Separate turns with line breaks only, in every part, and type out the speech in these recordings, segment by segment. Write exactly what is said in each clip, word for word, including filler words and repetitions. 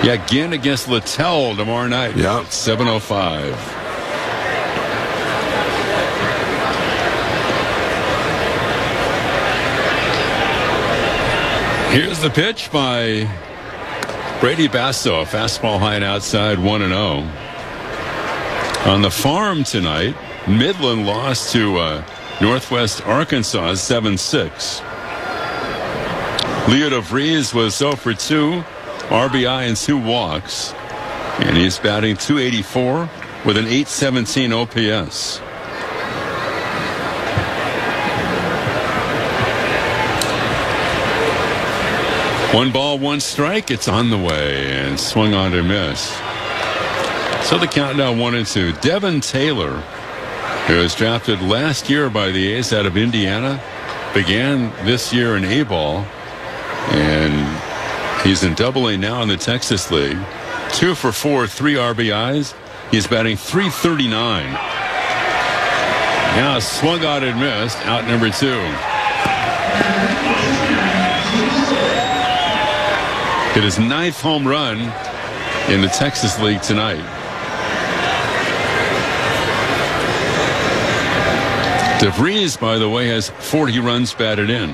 Yeah, Ginn against Littell tomorrow night.
Yeah.
seven oh five. Here's the pitch by Brady Basso. A fastball high and outside, one and oh. On the farm tonight, Midland lost to uh, Northwest Arkansas seven six. Leo DeVries was oh for two, R B I and two walks. And he's batting two eighty-four with an eight seventeen O P S. One ball, one strike. It's on the way and swung on to miss. So the countdown one and two. Devin Taylor, who was drafted last year by the A's out of Indiana, began this year in A-ball, and he's in Double A now in the Texas League. Two for four, three R B Is. He's batting three thirty-nine. Now swung on and missed. Out number two. Hit his ninth home run in the Texas League tonight. DeVries, by the way, has forty runs batted in.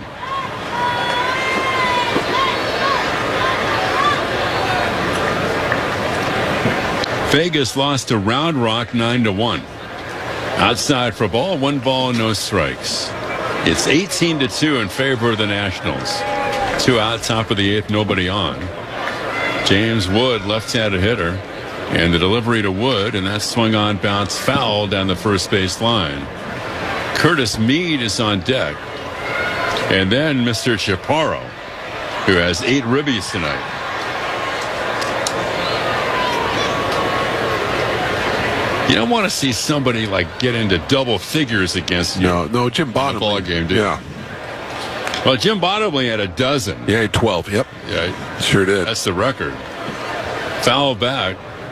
Vegas lost to Round Rock nine to one. Outside for ball, one ball, no strikes. It's eighteen to two in favor of the Nationals. Two out, top of the eighth, nobody on. James Wood, left-handed hitter, and the delivery to Wood, and that swung on, bounce foul down the first base line. Curtis Mead is on deck, and then Mister Chaparro, who has eight ribbies tonight. You don't want to see somebody like get into double figures against you.
No, no, Jim Bottomley.
Ball game, dude.
Yeah.
Well, Jim Bottomley had a dozen.
Yeah, he had twelve. Yep.
Yeah,
sure did.
That's the record. Foul back.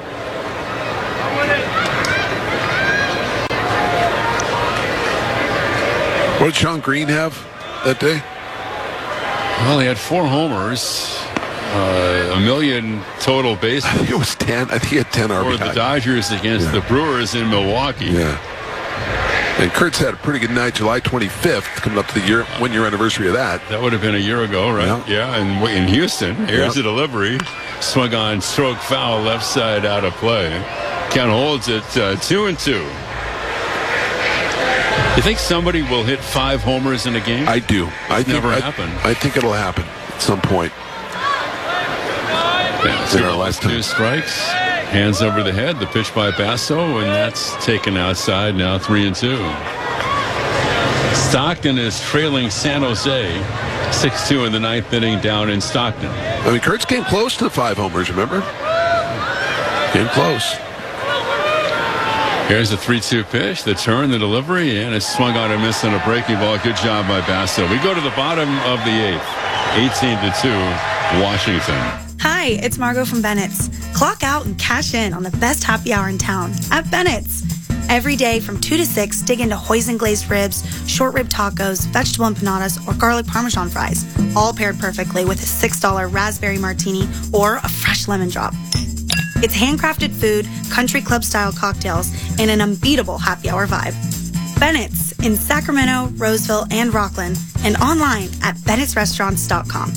What did Sean Green have that day?
Well, he had four homers, uh, a million total bases.
I think it was ten. I think he had ten R B I.
For the Dodgers against
Yeah.
the Brewers in Milwaukee.
Yeah. And Kurtz had a pretty good night, July twenty-fifth, coming up to the year one-year anniversary of that.
That would have been a year ago, right?
Yeah.
Yeah, and in Houston, here's
Yeah.
the delivery. Swung on, stroke foul, left side out of play. Count holds it uh, two and two. You think somebody will hit five homers in a game?
I do. I think,
never
I,
happened.
I think it'll happen at some point.
Yeah,
in our lifetime.
Two strikes. Hands over the head. The pitch by Basso, and that's taken outside. Now three and two. Stockton is trailing San Jose six two in the ninth inning down in Stockton.
I mean, Kurtz came close to the five homers, remember? Came close.
Here's the three two pitch, the turn, the delivery, and it's swung on a miss on a breaking ball. Good job by Basso. We go to the bottom of the eighth. eighteen to two, Washington.
Hi, it's Margot from Bennett's. Clock out and cash in on the best happy hour in town at Bennett's. Every day from two to six, dig into hoisin glazed ribs, short rib tacos, vegetable empanadas, or garlic parmesan fries, all paired perfectly with a six dollar raspberry martini or a fresh lemon drop. It's handcrafted food, country club style cocktails, and an unbeatable happy hour vibe. Bennett's in Sacramento, Roseville, and Rockland, and online at bennetts restaurants dot com.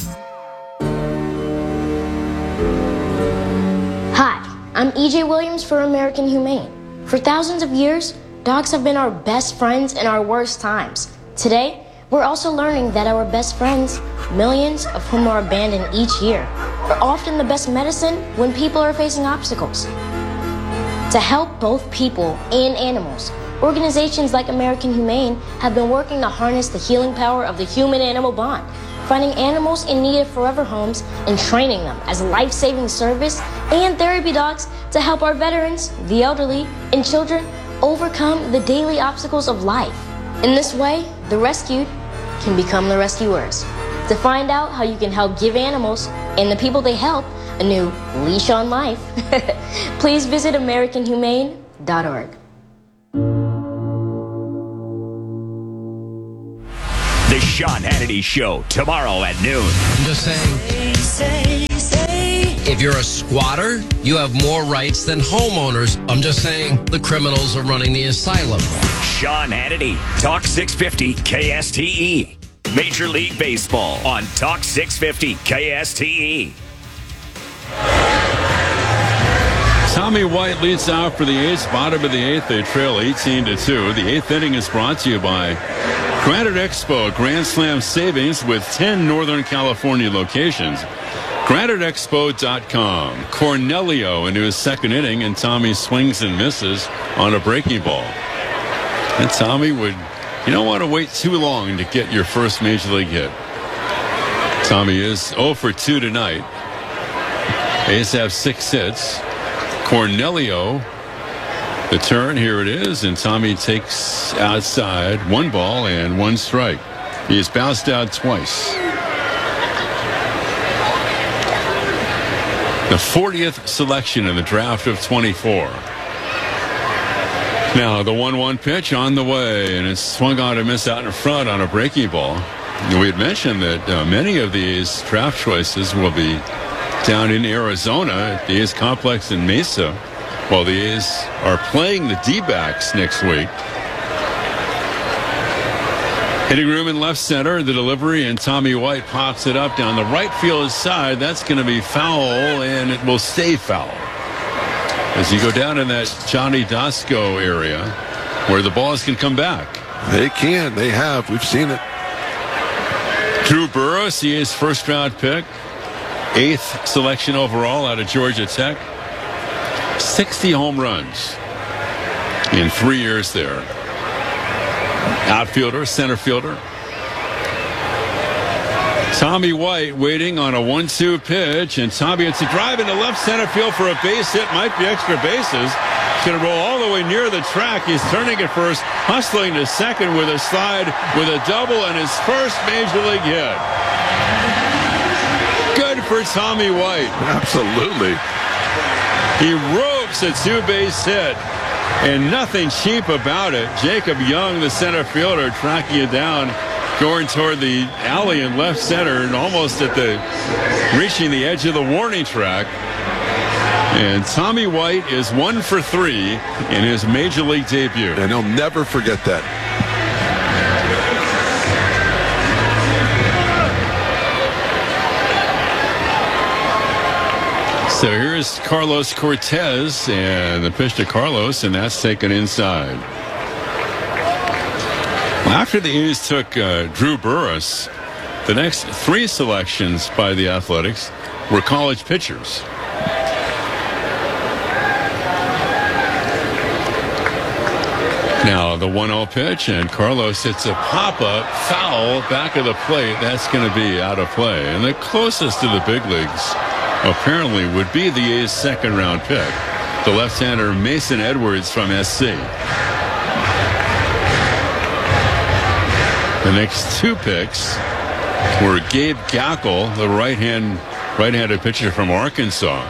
Hi, I'm E J Williams for American Humane. For thousands of years, dogs have been our best friends in our worst times. Today, we're also learning that our best friends, millions of whom are abandoned each year, are often the best medicine when people are facing obstacles. To help both people and animals, organizations like American Humane have been working to harness the healing power of the human-animal bond, finding animals in need of forever homes and training them as life-saving service and therapy dogs to help our veterans, the elderly, and children overcome the daily obstacles of life. In this way, the rescued can become the rescuers. To find out how you can help give animals and the people they help a new leash on life, please visit american humane dot org.
The Sean Hannity Show, tomorrow at noon.
I'm just saying,
Say, say, say.
if
If you're a squatter, you have more rights than homeowners. I'm just saying the criminals are running the asylum.
Sean Hannity, Talk six fifty K S T E. Major League Baseball on Talk six fifty K S T E.
Tommy White leads off for the A's. Bottom of the eighth, they trail eighteen to two. The eighth inning is brought to you by Granite Expo, Grand Slam savings with ten Northern California locations. Granite Expo dot com. Cornelio into his second inning, and Tommy swings and misses on a breaking ball. And Tommy would, you don't want to wait too long to get your first major league hit. Tommy is oh for two tonight. A's have six hits. Cornelio, the turn, here it is, and Tommy takes outside one ball and one strike. He has bounced out twice. The fortieth selection in the draft of twenty-four. Now the one one pitch on the way, and it's swung on to miss out in front on a breaking ball. We had mentioned that uh, many of these draft choices will be down in Arizona at the A's complex in Mesa, while the A's are playing the D-backs next week. Hitting room in left center, the delivery, and Tommy White pops it up down the right field side. That's going to be foul, and it will stay foul. As you go down in that Johnny Dasco area where the balls can come back.
They can. They have. We've seen it.
Drew Burress, he is first round pick. Eighth selection overall out of Georgia Tech. sixty home runs in three years there. Outfielder, center fielder. Tommy White waiting on a one two pitch, and Tommy, it's a drive into left center field for a base hit. Might be extra bases. He's going to roll all the way near the track. He's turning at first, hustling to second with a slide, with a double, and his first major league hit. Good for Tommy White.
Absolutely.
He ropes a two-base hit, and nothing cheap about it. Jacob Young, the center fielder, tracking it down, going toward the alley in left center, and almost at the reaching the edge of the warning track. And Tommy White is one for three in his major league debut.
And he'll never forget that.
So here's Carlos Cortez, and the pitch to Carlos, and that's taken inside. After the A's took uh, Drew Burress, the next three selections by the Athletics were college pitchers. Now the one oh pitch, and Carlos hits a pop-up foul back of the plate. That's going to be out of play. And the closest to the big leagues apparently would be the A's second round pick, the left-hander Mason Edwards from S C. The next two picks were Gabe Gackel, the right-hand, right-handed pitcher from Arkansas.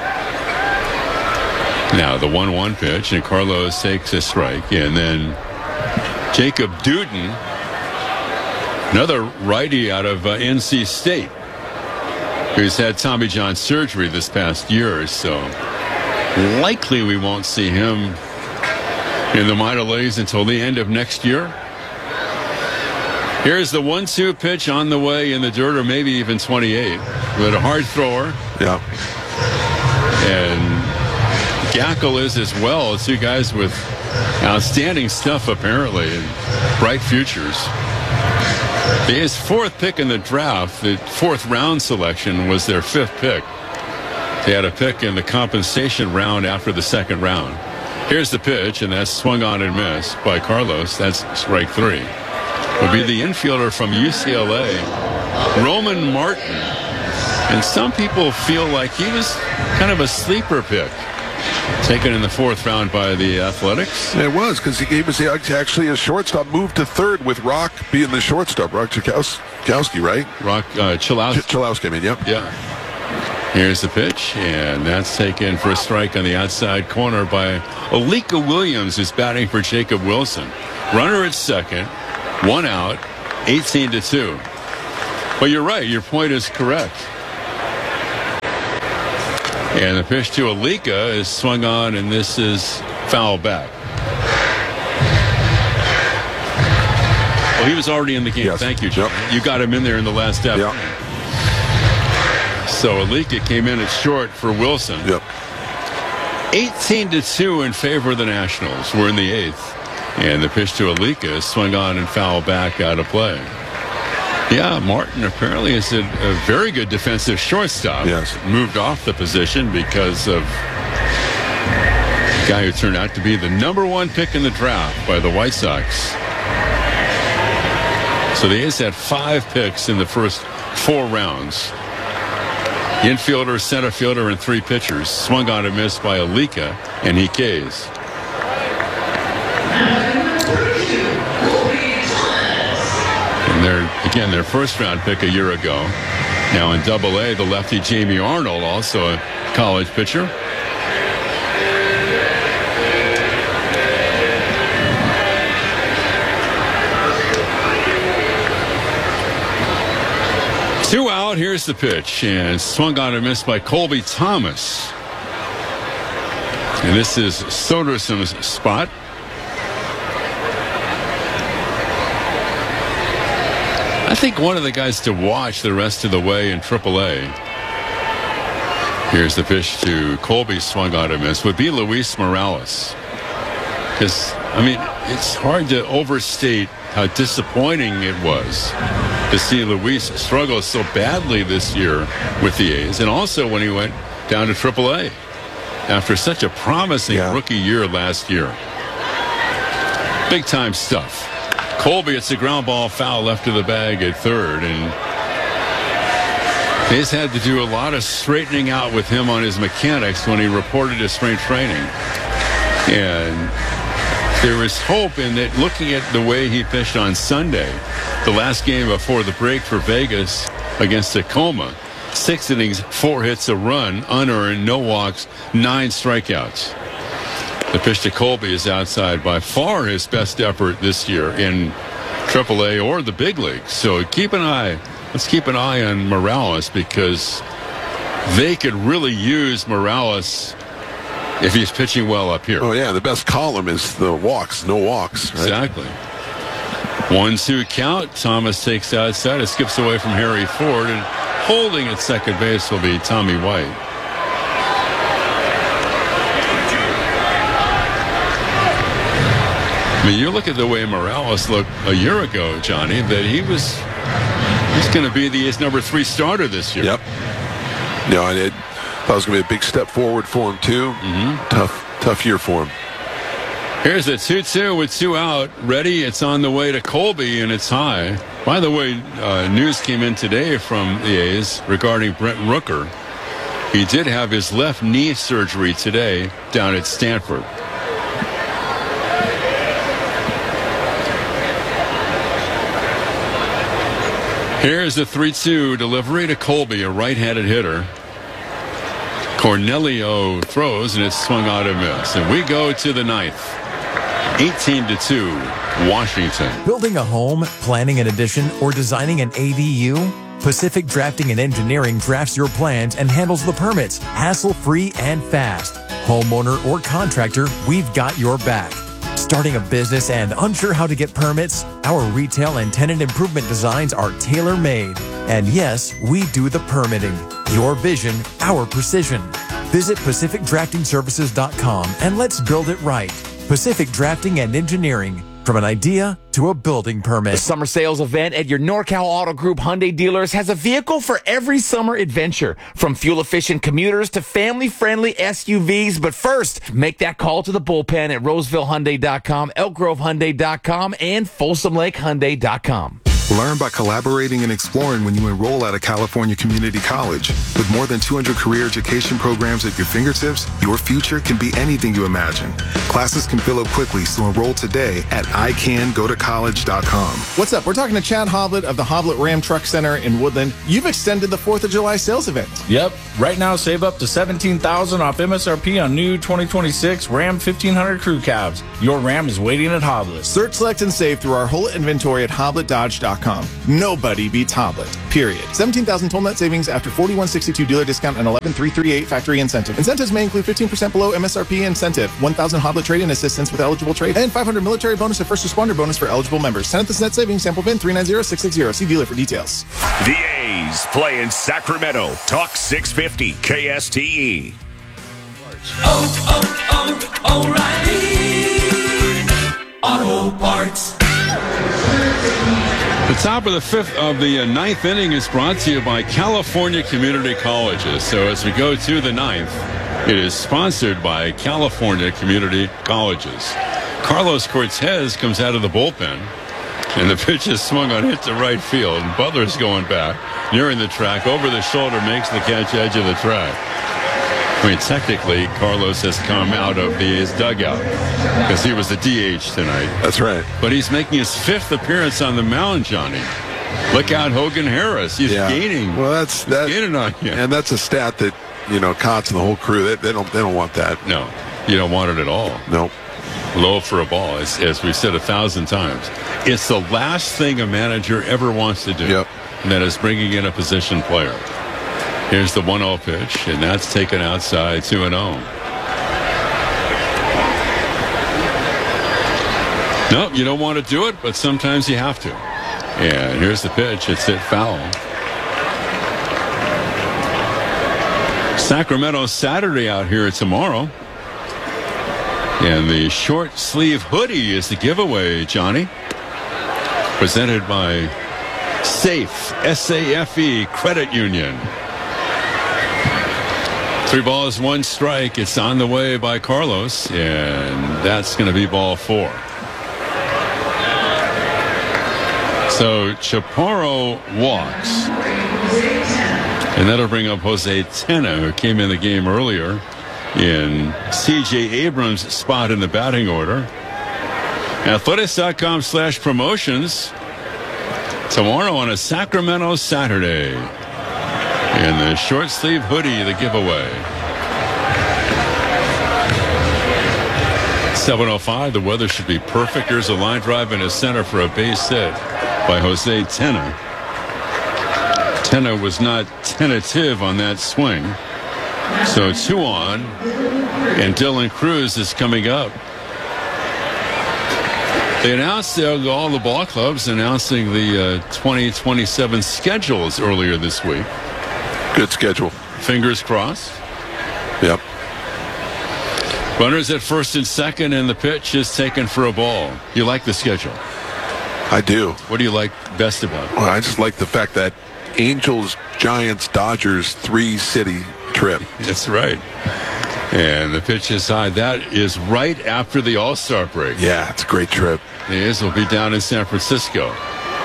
Now the one one pitch, and Carlos takes a strike, and then Jacob Duden, another righty out of uh, N C State, who's had Tommy John surgery this past year or so. Likely we won't see him in the minor leagues until the end of next year. Here's the one two pitch on the way in the dirt, or maybe even twenty-eight, with a hard thrower.
Yeah.
And Gackel is as well. Two guys with outstanding stuff, apparently, and bright futures. His fourth pick in the draft, the fourth round selection, was their fifth pick. They had a pick in the compensation round after the second round. Here's the pitch, and that's swung on and missed by Carlos. That's strike three. Would be the infielder from U C L A, Roman Martin. And some people feel like he was kind of a sleeper pick, taken in the fourth round by the Athletics.
It was, because he gave us actually a shortstop, moved to third with Rock being the shortstop. Rock Chakowski, right?
Rock uh, Chalowski.
Ch- Chalowski, I mean, yep.
Yeah. Here's the pitch, and that's taken for a strike on the outside corner by Alika Williams, who's batting for Jacob Wilson. Runner at second, one out, eighteen to two. But you're right, your point is correct. And the pitch to Alika is swung on, and this is foul back. Well, he was already in the game.
Yes.
Thank you, John.
Yep.
You got him in there in the last step.
Yep.
So Alika came in at short for Wilson.
Yep.
eighteen to two in favor of the Nationals. We're in the eighth. And the pitch to Alika is swung on and foul back out of play. Yeah, Martin apparently is a, a very good defensive shortstop.
Yes.
Moved off the position because of the guy who turned out to be the number one pick in the draft by the White Sox. So the A's had five picks in the first four rounds. Infielder, center fielder, and three pitchers. Swung on and missed by Alika, and he Ks. And they're, again, their first round pick a year ago. Now in Double A, the lefty Jamie Arnold, also a college pitcher. Two out, here's the pitch, and swung on and missed by Colby Thomas. And this is Soderson's spot. I think one of the guys to watch the rest of the way in Triple A. Here's the pitch to Colby, swung on and missed, would be Luis Morales. Because, I mean, it's hard to overstate how disappointing it was to see Luis struggle so badly this year with the A's, and also when he went down to Triple A after such a promising
yeah.
rookie year last year. Big time stuff. Colby, it's a ground ball foul left of the bag at third, and A's had to do a lot of straightening out with him on his mechanics when he reported to spring training. And there was hope in that, looking at the way he pitched on Sunday, the last game before the break for Vegas against Tacoma. Six innings, four hits, a run, unearned, no walks, nine strikeouts. The pitch to Colby is outside, by far his best effort this year in Triple A or the big leagues. So keep an eye. Let's keep an eye on Morales, because they could really use Morales if he's pitching well up here.
Oh, yeah, the best column is the walks, no walks. Right?
Exactly. One two count. Thomas takes outside. It skips away from Harry Ford, and holding at second base will be Tommy White. I mean, you look at the way Morales looked a year ago, Johnny, that he was he's going to be the his number three starter this year.
Yep. No, and it thought it was going to be a big step forward for him, too. Mm-hmm. Tough, tough year for him.
Here's a two two with two out. Ready. It's on the way to Colby, and it's high. By the way, uh, news came in today from the A's regarding Brent Rooker. He did have his left knee surgery today down at Stanford. Here's a three two delivery to Colby, a right-handed hitter. Cornelio throws, and it's swung out and missed. And we go to the ninth. eighteen to two, Washington.
Building a home, planning an addition, or designing an A D U? Pacific Drafting and Engineering drafts your plans and handles the permits, hassle-free and fast. Homeowner or contractor, we've got your back. Starting a business and unsure how to get permits? Our retail and tenant improvement designs are tailor-made. And yes, we do the permitting. Your vision, our precision. Visit Pacific Drafting Services dot com and let's build it right. Pacific Drafting and Engineering. From an idea to a building permit.
The summer sales event at your NorCal Auto Group Hyundai dealers has a vehicle for every summer adventure. From fuel-efficient commuters to family-friendly S U Vs. But first, make that call to the bullpen at Roseville Hyundai dot com, Elk Grove Hyundai dot com, and Folsom Lake Hyundai dot com.
Learn by collaborating and exploring when you enroll at a California community college. With more than two hundred career education programs at your fingertips, your future can be anything you imagine. Classes can fill up quickly, so enroll today at I can go to college dot com.
What's up? We're talking to Chad Hoblet of the Hoblet Ram Truck Center in Woodland. You've extended the fourth of July sales event.
Yep. Right now, save up to seventeen thousand dollars off M S R P on new twenty twenty-six Ram fifteen hundred crew cabs. Your Ram is waiting at Hoblet.
Search, select, and save through our whole inventory at Hoblet Dodge dot dot com. Nobody beats Hoblet, period. seventeen thousand total net savings after forty-one sixty-two dealer discount and eleven three thirty-eight factory incentive. Incentives may include fifteen percent below M S R P incentive, one thousand Hoblet trade-in assistance with eligible trade, and five hundred military bonus and first responder bonus for eligible members. Send this net savings sample bin three nine zero six six zero. See dealer for details.
The A's play in Sacramento. Talk six fifty K S T E.
Oh, oh, oh, O'Reilly Auto Parts.
The top of the fifth of the uh, ninth inning is brought to you by California Community Colleges. So as we go to the ninth, it is sponsored by California Community Colleges. Carlos Cortez comes out of the bullpen, and the pitch is swung on hit to right field. And Butler's going back, nearing the track, over the shoulder, makes the catch edge of the track. I mean, technically, Carlos has come out of the, his dugout because he was the D H tonight.
That's right.
But he's making his fifth appearance on the mound, Johnny. Look out, Hogan Harris. He's
yeah.
gaining.
Well, that's that,
gaining on you.
And that's a stat that, you know, Kotz and the whole crew, they, they don't they don't want that.
No, you don't want it at all.
No.
Low for a ball, as, as we've said a thousand times. It's the last thing a manager ever wants to do.
Yep.
And that is bringing in a position player. Here's the one oh pitch, and that's taken outside two and oh. Nope, you don't want to do it, but sometimes you have to. And here's the pitch. It's hit foul. Sacramento Saturday out here tomorrow. And the short sleeve hoodie is the giveaway, Johnny. Presented by SAFE, S A F E Credit Union. Three balls, one strike. It's on the way by Carlos, and that's going to be ball four. So Chaparro walks, and that'll bring up Jose Tena, who came in the game earlier in C J Abrams' spot in the batting order. Athletics.com slash promotions tomorrow on a Sacramento Saturday. And the short sleeve hoodie, the giveaway. seven oh five, the weather should be perfect. Here's a line drive in the center for a base hit by Jose Tena. Tena was not tentative on that swing. So two on, and Dylan Cruz is coming up. They announced uh, all the ball clubs announcing the uh, twenty twenty-seven schedules earlier this week.
Good schedule.
Fingers crossed.
Yep.
Runners at first and second, and the pitch is taken for a ball. You like the schedule?
I do.
What do you like best about it?
Well, I just like the fact that Angels, Giants, Dodgers, three-city trip.
That's right. And the pitch is high. That is right after the All-Star break.
Yeah, it's a great trip.
The A's will be down in San Francisco.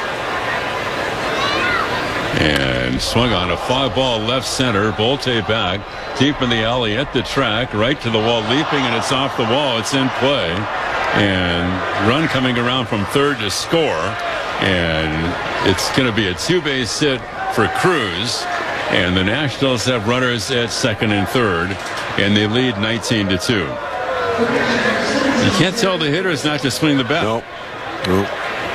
And swung on a fly ball left center. Bolte back deep in the alley at the track, right to the wall, leaping, and it's off the wall. It's in play. And run coming around from third to score. And it's going to be a two-base hit for Cruz. And the Nationals have runners at second and third. And they lead nineteen to two. You can't tell the hitters not to swing the bat.
Nope. Nope.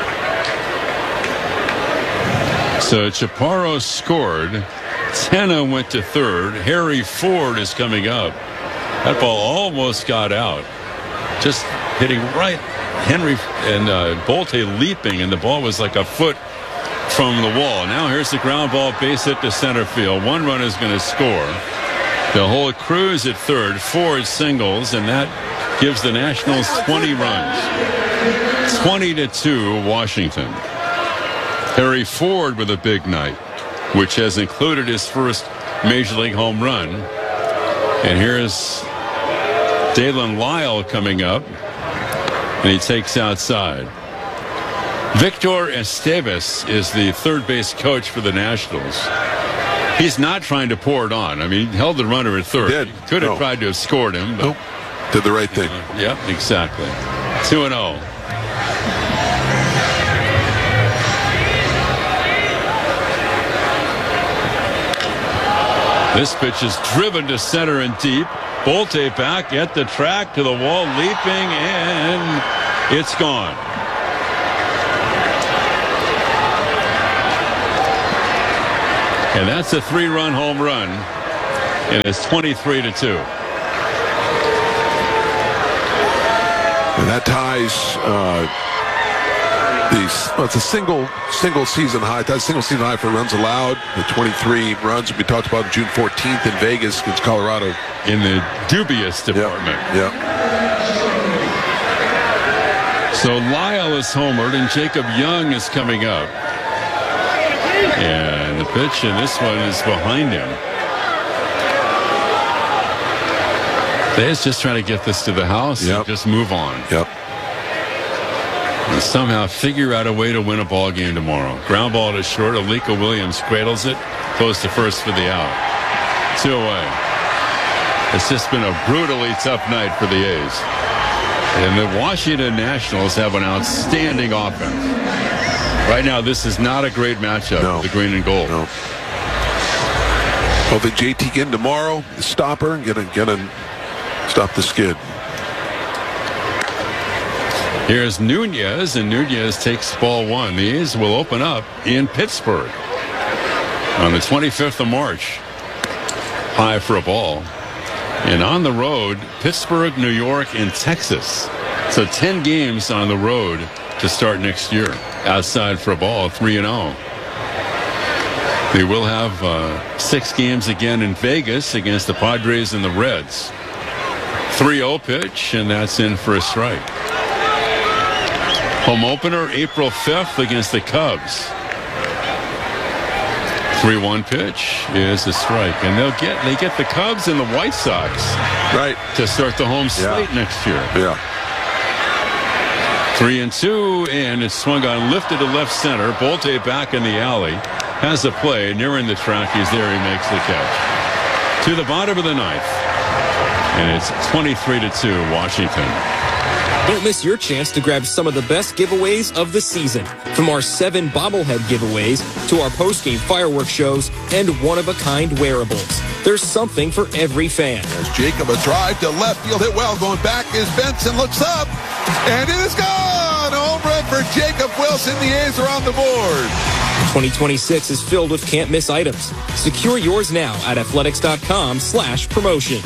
So Chaparro scored. Tena went to third. Harry Ford is coming up. That ball almost got out. Just hitting right. Henry and uh, Bolte leaping, and the ball was like a foot from the wall. Now here's the ground ball, base hit to center field. One run is going to score. They'll hold Cruz at third. Ford singles, and that gives the Nationals twenty runs. twenty to two, Washington. Harry Ford with a big night, which has included his first Major League home run. And here's Dalen Lyle coming up, and he takes outside. Victor Esteves is the third base coach for the Nationals. He's not trying to pour it on. I mean, he held the runner at third.
He did.
He could have
No.
tried to have scored him. But,
Nope. Did the right thing.
uh, yep, exactly. two and oh. This pitch is driven to center and deep. Bolte back at the track to the wall, leaping, and it's gone. And that's a three-run home run. And it's twenty-three to two.
And that ties uh, these. Well, it's a single single season high. That's single season high for runs allowed. The twenty-three runs we talked about June fourteenth in Vegas against Colorado.
In the dubious department.
Yeah.
So Lyle is homered and Jacob Young is coming up. And the pitch, and this one is behind him. They's just trying to get this to the house
yep.
and just move on.
Yep.
And somehow figure out a way to win a ball game tomorrow. Ground ball to short. Alika Williams cradles it. Goes to first for the out. Two away. It's just been a brutally tough night for the A's. And the Washington Nationals have an outstanding offense. Right now, this is not a great matchup
no.
with the green and gold.
No. Well, the J T in tomorrow, the stopper, get a, get a, stop the skid.
Here's Nunez, and Nunez takes ball one. The A's will open up in Pittsburgh on the twenty-fifth of March. High for a ball. And on the road, Pittsburgh, New York, and Texas. So ten games on the road to start next year. Outside for a ball, three and oh. They will have uh, six games again in Vegas against the Padres and the Reds. three oh pitch, and that's in for a strike. Home opener, April fifth against the Cubs. three one pitch is a strike, and they'll get they get the Cubs and the White Sox
right
to start the home slate
yeah.
next year.
Yeah.
Three and two, and it's swung on, lifted to left center. Bolte back in the alley, has a play nearing the track. He's there. He makes the catch to the bottom of the ninth, and it's twenty-three to two, Washington.
Don't miss your chance to grab some of the best giveaways of the season. From our seven bobblehead giveaways to our post-game fireworks shows and one-of-a-kind wearables. There's something for every fan.
There's Jacob, a drive to left field, hit well. Going back is Benson, looks up, and it is gone! A home run for Jacob Wilson. The A's are on the board.
twenty twenty-six is filled with can't-miss items. Secure yours now at athletics.com slash promotions.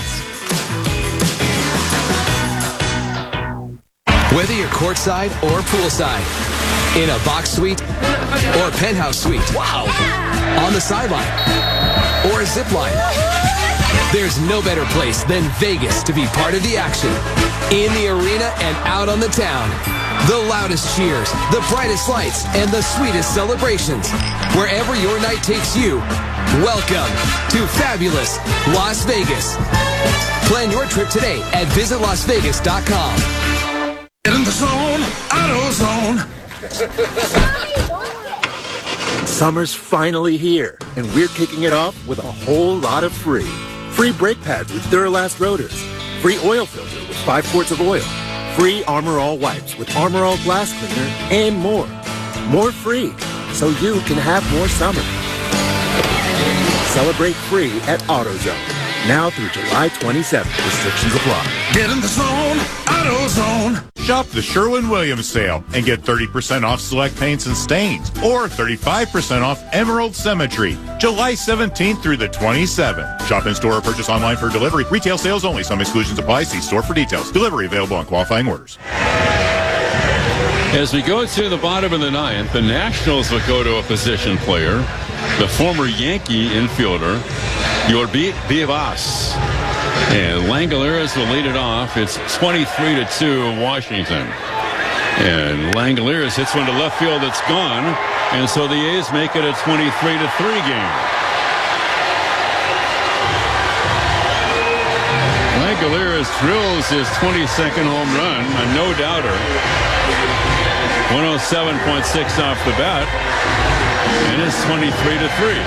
Whether you're courtside or poolside, in a box suite or a penthouse suite, wow, on the sideline or a zip line, there's no better place than Vegas to be part of the action. In the arena and out on the town, the loudest cheers, the brightest lights, and the sweetest celebrations. Wherever your night takes you, welcome to fabulous Las Vegas. Plan your trip today at visit las vegas dot com.
Get in the zone, AutoZone.
Summer's finally here, and we're kicking it off with a whole lot of free. Free brake pads with Duralast rotors. Free oil filter with five quarts of oil. Free Armor All wipes with Armor All glass cleaner, and more. More free, so you can have more summer. Celebrate free at AutoZone. Now through July twenty-seventh. Restrictions apply.
Get in the zone, AutoZone.
Shop the Sherwin-Williams sale and get thirty percent off select paints and stains or thirty-five percent off Emerald Symmetry. July seventeenth through the twenty-seventh. Shop in store or purchase online for delivery. Retail sales only. Some exclusions apply. See store for details. Delivery available on qualifying orders.
As we go to the bottom of the ninth, the Nationals will go to a position player, the former Yankee infielder, Yorbi Vivas. And Langoliers will lead it off. It's twenty-three to two, Washington. And Langoliers hits one to left field that's gone. And so the A's make it a twenty-three to three game. Langoliers drills his twenty-second home run, a no-doubter. one oh seven point six off the bat. And it's twenty-three to three.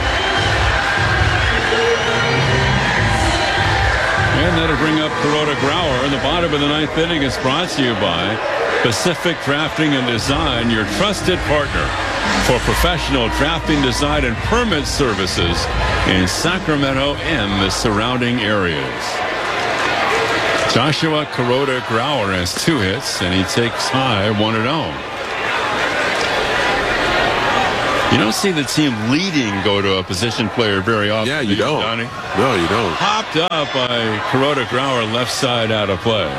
And that'll bring up Kuroda Grauer. The bottom of the ninth inning is brought to you by Pacific Drafting and Design, your trusted partner for professional drafting, design, and permit services in Sacramento and the surrounding areas. Joshua Kuroda Grauer has two hits, and he takes high one and oh. You don't see the team leading go to a position player very often.
Yeah, you don't.
Donnie.
No, you don't.
Popped up by Kuroda Grauer, left side out of play.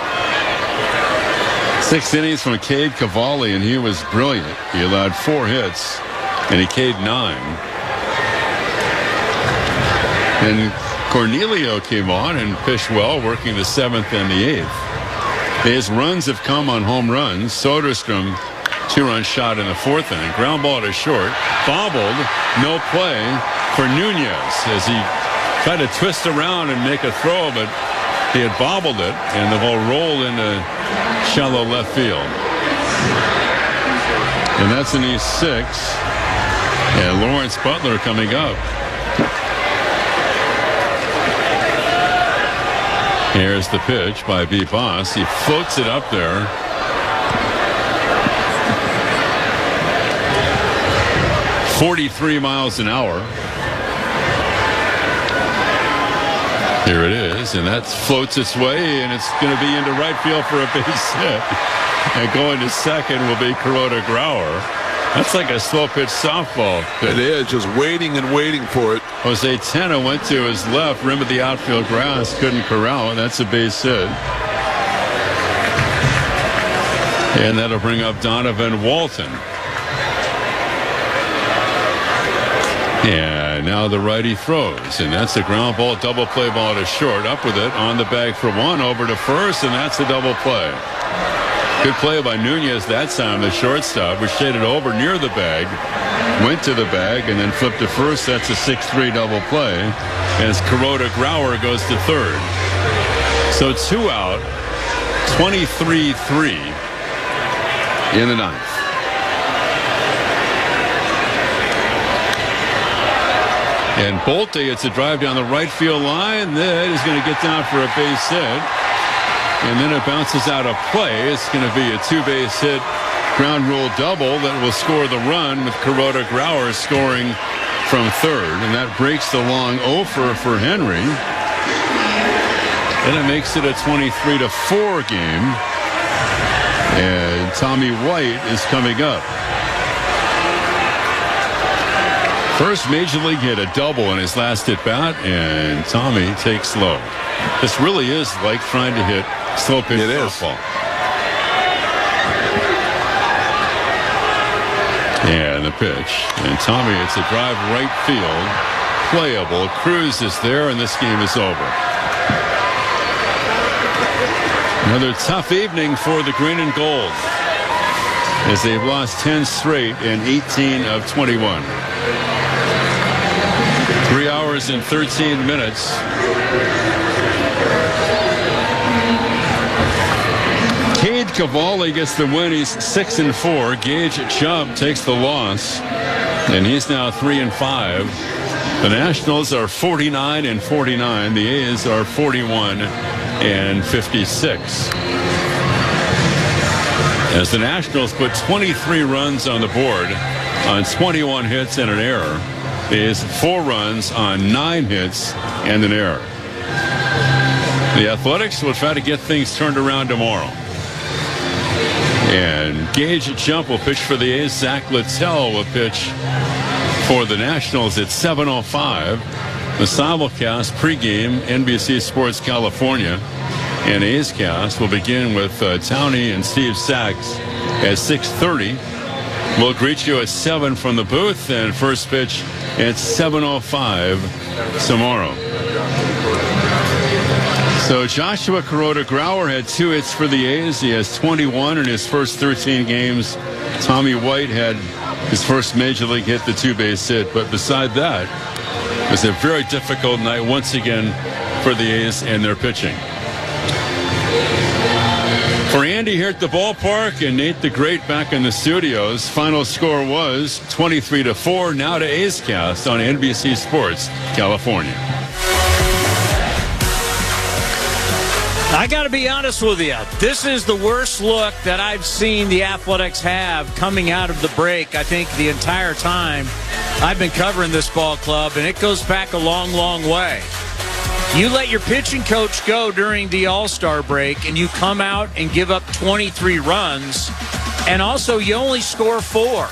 Six innings from Cade Cavalli, and he was brilliant. He allowed four hits, and he K'd nine. And Cornelio came on and pitched well, working the seventh and the eighth. His runs have come on home runs. Soderstrom, two-run shot in the fourth inning. Ground ball to short. Bobbled. No play for Nunez as he tried to twist around and make a throw, but he had bobbled it, and the ball rolled into shallow left field. And that's an E six. And Lawrence Butler coming up. Here's the pitch by B. Boss. He floats it up there. forty-three miles an hour. Here it is, and that floats its way, and it's going to be into right field for a base hit. And going to second will be Kuroda Grauer. That's like a slow pitch softball.
It is, just waiting and waiting for it.
Jose Tena went to his left, rim of the outfield grass, couldn't corral, and that's a base hit. And that'll bring up Donovan Walton. And now the righty throws, and that's a ground ball, double play ball to short. Up with it, on the bag for one, over to first, and that's a double play. Good play by Nunez that time, the shortstop, was shaded over near the bag, went to the bag, and then flipped to first. That's a six three double play as Kuroda Grauer goes to third. So two out, twenty-three three in the ninth. And Bolte, it's a drive down the right field line. That is going to get down for a base hit. And then it bounces out of play. It's going to be a two-base hit ground rule double that will score the run with Kuroda Grauer scoring from third. And that breaks the long offer for Henry. And it makes it a twenty-three to four game. And Tommy White is coming up. First Major League hit, a double in his last at bat, and Tommy takes low. This really is like trying to hit slow pitch softball. And the pitch. And Tommy, it's a drive right field. Playable. Cruz is there, and this game is over. Another tough evening for the green and gold, as they've lost ten straight in eighteen of twenty-one. Three hours and thirteen minutes. Cade Cavalli gets the win. He's six and four. Gage Chubb takes the loss, and he's now three and five. The Nationals are forty-nine and forty-nine. The A's are forty-one and fifty-six. As the Nationals put twenty-three runs on the board on twenty-one hits and an error. Is four runs on nine hits and an error. The Athletics will try to get things turned around tomorrow. And Gage Jump will pitch for the A's. Zach Littell will pitch for the Nationals at seven oh five. The simulcast pregame, N B C Sports California and A's Cast will begin with uh, Towney and Steve Sachs at six thirty. We'll greet you at seven from the booth, and first pitch at seven oh five tomorrow. So Joshua Kuroda Grauer had two hits for the A's. He has twenty-one in his first thirteen games. Tommy White had his first Major League hit, the two-base hit. But beside that, it was a very difficult night once again for the A's and their pitching. For Andy here at the ballpark and Nate the Great back in the studios, final score was twenty-three to four. Now to A's Cast on N B C Sports California.
I got to be honest with you. This is the worst look that I've seen the Athletics have coming out of the break, I think, the entire time I've been covering this ball club, and it goes back a long, long way. You let your pitching coach go during the All-Star break, and you come out and give up twenty-three runs, and also you only score four.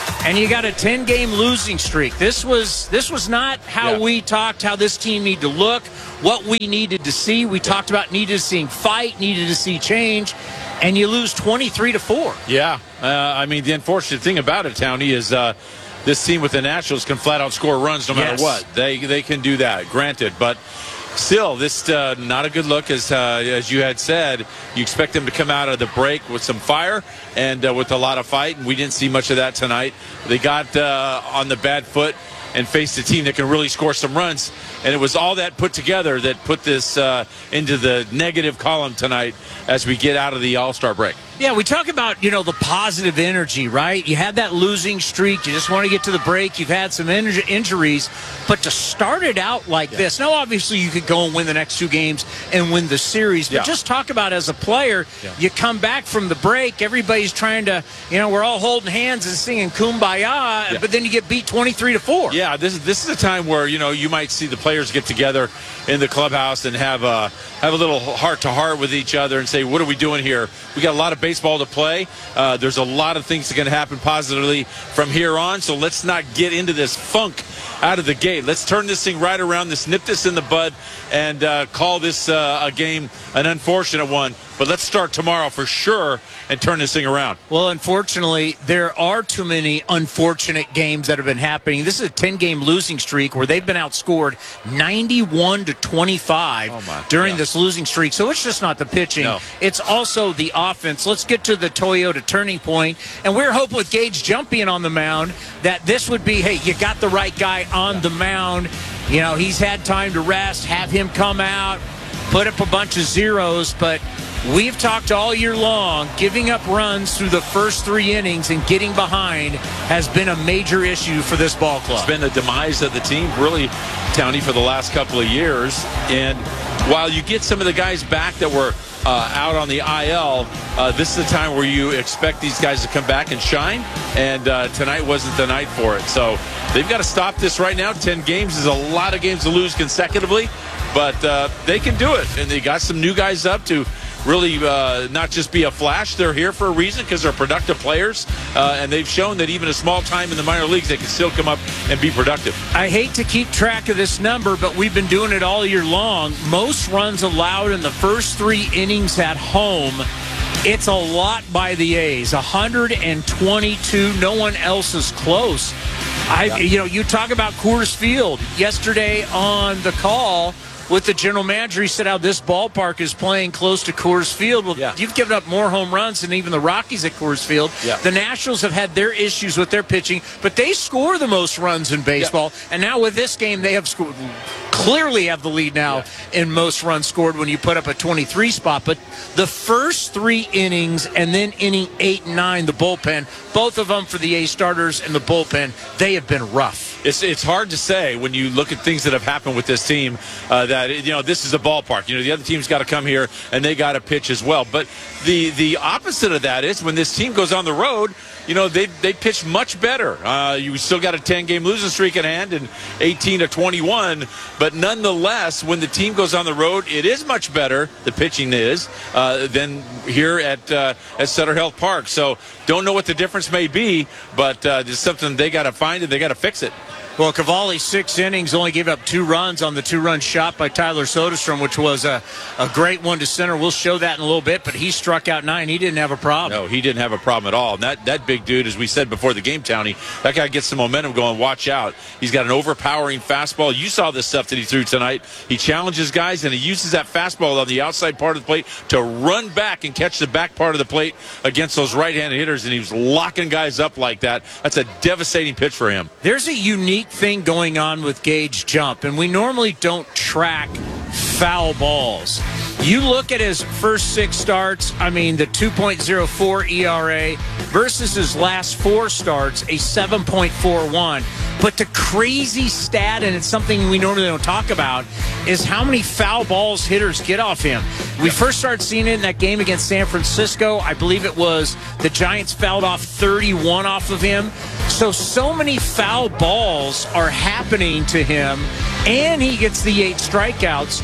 And you got a ten-game losing streak. This was this was not how
Yeah.
we talked, how this team needed to look, what we needed to see. We talked about needed to see fight, needed to see change, and you lose twenty-three to four.
Yeah. Uh, I mean, the unfortunate thing about it, Townie, is uh, this team with the Nationals can flat out score runs no matter
Yes.
what. They they can do that, granted. But still, this uh, not a good look, as uh, as you had said. You expect them to come out of the break with some fire and uh, with a lot of fight, and we didn't see much of that tonight. They got uh, on the bad foot and faced a team that can really score some runs, and it was all that put together that put this uh, into the negative column tonight as we get out of the All-Star break.
Yeah, we talk about, you know, the positive energy, right? You had that losing streak. You just want to get to the break. You've had some inj- injuries. But to start it out like
Yeah.
this, now obviously you could go and win the next two games and win the series. But
Yeah.
just talk about as a player,
Yeah.
you come back from the break, everybody's trying to, you know, we're all holding hands and singing Kumbaya,
Yeah.
but then you get beat twenty-three to four.
Yeah, this is this is a time where, you know, you might see the players get together in the clubhouse and have a have a little heart to heart with each other and say, what are we doing here? We got a lot of baseball to play. Uh, there's a lot of things that are going to happen positively from here on. So let's not get into this funk out of the gate. Let's turn this thing right around. Let's nip this in the bud and uh, call this uh, a game an unfortunate one. But let's start tomorrow for sure and turn this thing around.
Well, unfortunately, there are too many unfortunate games that have been happening. This is a ten-game losing streak where they've been outscored ninety-one to twenty-five
Oh, my.
during
Yeah.
this losing streak. So it's just not the pitching.
No.
It's also the offense. Let's get to the Toyota turning point. And we're hoping with Gage Jump being on the mound that this would be, hey, you got the right guy on the mound. You know, he's had time to rest, have him come out, put up a bunch of zeros, but we've talked all year long, giving up runs through the first three innings and getting behind has been a major issue for this ball club.
It's been the demise of the team, really, Townie, for the last couple of years. And while you get some of the guys back that were uh, out on the I L, uh, this is the time where you expect these guys to come back and shine. And uh, tonight wasn't the night for it. So they've got to stop this right now. Ten games is a lot of games to lose consecutively. But uh, they can do it. And they got some new guys up to really uh, not just be a flash. They're here for a reason because they're productive players. Uh, and they've shown that even a small time in the minor leagues, they can still come up and be productive.
I hate to keep track of this number, but we've been doing it all year long. Most runs allowed in the first three innings at home. It's a lot by the A's, one hundred twenty-two. No one else is close. I, you know, you talk about Coors Field yesterday on the call with the general manager. He said how this ballpark is playing close to Coors Field. Well,
Yeah.
you've given up more home runs than even the Rockies at Coors Field.
Yeah.
The Nationals have had their issues with their pitching, but they score the most runs in baseball. And now with this game, they have scored, clearly have the lead now in most runs scored when you put up a twenty-three spot. But the first three innings and then inning eight and nine, the bullpen, both of them for the A starters and the bullpen, they have been rough.
It's it's hard to say when you look at things that have happened with this team uh, that, you know, this is a ballpark. You know, the other team's got to come here and they got to pitch as well. But the the opposite of that is when this team goes on the road, you know, they they pitch much better. Uh, you still got a ten-game losing streak in hand and eighteen to twenty-one. But nonetheless, when the team goes on the road, it is much better, the pitching is, uh, than here at, uh, at Sutter Health Park. So don't know what the difference may be, but uh, it's something they got to find and they got to fix it.
Well, Cavalli, six innings, only gave up two runs on the two-run shot by Tyler Soderstrom, which was a, a great one to center. We'll show that in a little bit, but he struck out nine. He didn't have a problem.
No, he didn't have a problem at all. And that, that big dude, as we said before the game, Townie, that guy gets some momentum going. Watch out. He's got an overpowering fastball. You saw the stuff that he threw tonight. He challenges guys, and he uses that fastball on the outside part of the plate to run back and catch the back part of the plate against those right-handed hitters, and he was locking guys up like that. That's a devastating pitch for him.
There's a unique thing going on with Gage Jump, and we normally don't track foul balls. You look at his first six starts, I mean, the two point oh four E R A versus his last four starts, a seven point four one. But the crazy stat, and it's something we normally don't talk about, is how many foul balls hitters get off him. We first started seeing it in that game against San Francisco. I believe it was the Giants fouled off thirty-one off of him. So, so many foul balls are happening to him, and he gets the eight strikeouts.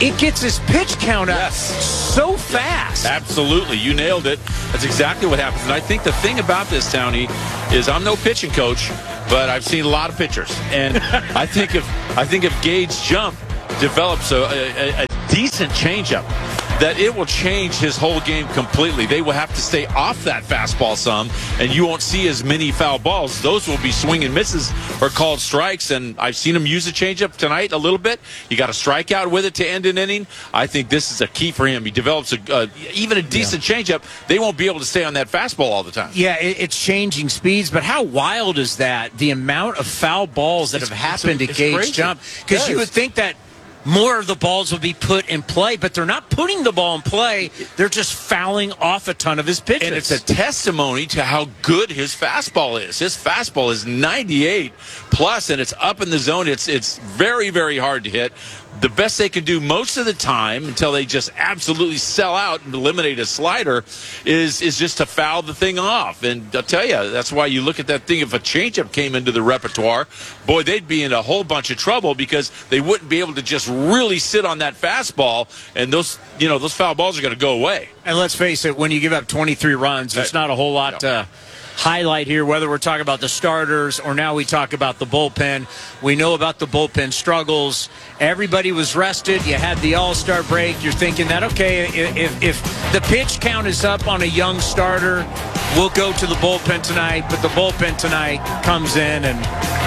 it gets his pitch count up
Yes.
so fast.
Absolutely. You nailed it. That's exactly what happens. And I think the thing about this, Townie, is I'm no pitching coach, but I've seen a lot of pitchers. And I think if I think if Gage's jump develops a, a, a decent changeup, that it will change his whole game completely. They will have to stay off that fastball some, and you won't see as many foul balls. Those will be swing and misses or called strikes, and I've seen him use a changeup tonight a little bit. You got a strikeout with it to end an inning. I think this is a key for him. He develops a, uh, even a decent yeah. changeup. They won't be able to stay on that fastball all the time.
Yeah, it, it's changing speeds, but how wild is that? The amount of foul balls that
it's,
have happened
a,
to Gage
crazy.
jump, because you would think that more of the balls would be put in play, but they're not putting the ball in play. They're just fouling off a ton of his pitches.
And it's a testimony to how good his fastball is. His fastball is ninety-eight plus, and it's up in the zone. It's it's very, very hard to hit. The best they can do most of the time until they just absolutely sell out and eliminate a slider is is just to foul the thing off. And I'll tell you, that's why you look at that thing. If a changeup came into the repertoire, boy, they'd be in a whole bunch of trouble because they wouldn't be able to just really sit on that fastball, and those you know those foul balls are going to go away.
And let's face it, when you give up twenty-three runs, there's not a whole lot to uh, highlight here, whether we're talking about the starters or now we talk about the bullpen. We know about the bullpen struggles. Everybody was rested. You had the all-star break. You're thinking that, okay, if, if the pitch count is up on a young starter, we'll go to the bullpen tonight. But the bullpen tonight comes in, and